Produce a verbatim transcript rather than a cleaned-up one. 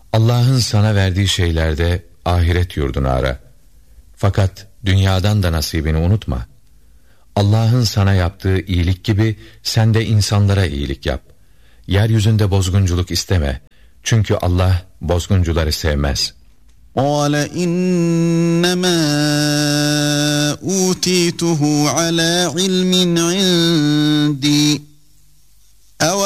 Allah'ın sana verdiği şeylerde ahiret yurdunu ara. Fakat dünyadan da nasibini unutma. Allah'ın sana yaptığı iyilik gibi sen de insanlara iyilik yap. Yeryüzünde bozgunculuk isteme. Çünkü Allah bozguncuları sevmez. قال إنما أوتيته على علم